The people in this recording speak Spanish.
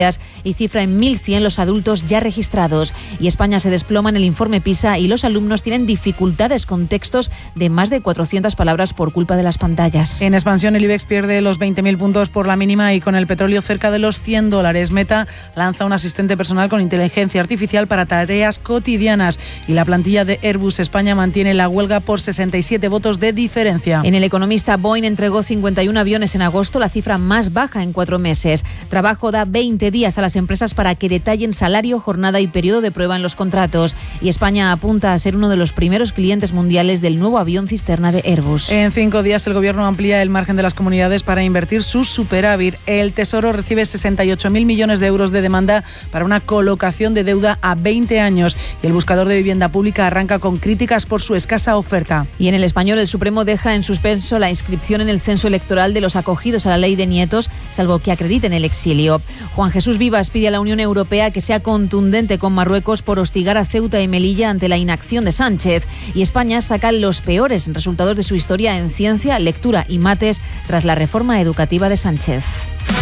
y cifra en 1.100 los adultos ya registrados. Y España se desploma en el informe PISA y los alumnos tienen dificultades con textos de más de 400 palabras por culpa de las pantallas. En expansión, el IBEX pierde los 20.000 puntos por la mínima y con el petróleo cerca de los $100. Meta lanza un asistente personal con inteligencia artificial para tareas cotidianas y la plantilla de Airbus España mantiene la huelga por 67 votos de diferencia. En El Economista, Boeing entregó 51 aviones en agosto, la cifra más baja en 4 meses. Trabajo da 20 días a las empresas para que detallen salario, jornada y periodo de prueba en los contratos. Y España apunta a ser uno de los primeros clientes mundiales del nuevo avión cisterna de Airbus. En 5 días el Gobierno amplía el margen de las comunidades para invertir su superávit. El Tesoro recibe 68.000 millones de euros de demanda para una colocación de deuda a 20 años. Y el buscador de vivienda pública arranca con críticas por su escasa oferta. Y en El Español, el Supremo deja en suspenso la inscripción en el censo electoral de los acogidos a la ley de nietos, salvo que acrediten el exilio. Juan Jesús Vivas pide a la Unión Europea que sea contundente con Marruecos por hostigar a Ceuta y Melilla ante la inacción de Sánchez. Y España saca los peores resultados de su historia en ciencia, lectura y mates tras la reforma educativa de Sánchez.